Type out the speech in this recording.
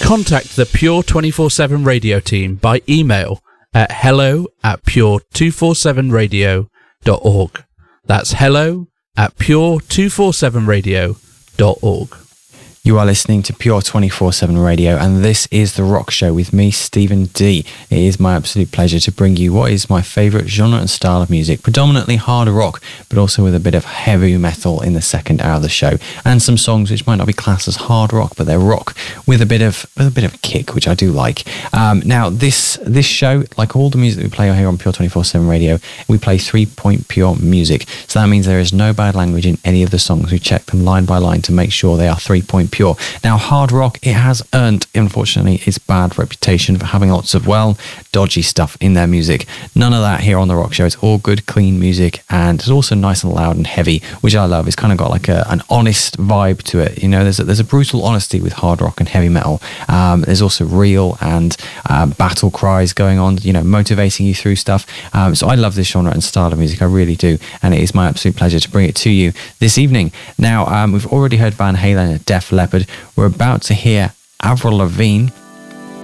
Contact the Pure 24/7 Radio team by email at hello@pure247radio.org. That's hello@pure247radio.org. You are listening to Pure 24/7 Radio, and this is The Rock Show with me, Stephen D. It is my absolute pleasure to bring you what is my favourite genre and style of music, predominantly hard rock, but also with a bit of heavy metal in the second hour of the show, and some songs which might not be classed as hard rock, but they're rock with a bit of kick, which I do like. Now, this show, like all the music that we play here on Pure 24/7 Radio, we play 3-point pure music. So that means there is no bad language in any of the songs. We check them line by line to make sure they are 3-point pure. Now, hard rock, it has earned, unfortunately, its bad reputation for having lots of, dodgy stuff in their music. None of that here on The Rock Show. It's all good, clean music, and it's also nice and loud and heavy, which I love. It's kind of got like an honest vibe to it. You know, there's a brutal honesty with hard rock and heavy metal. There's also real and battle cries going on, you know, motivating you through stuff. So I love this genre and style of music. I really do. And it is my absolute pleasure to bring it to you this evening. Now, we've already heard Van Halen and Def Leppard. We're about to hear Avril Lavigne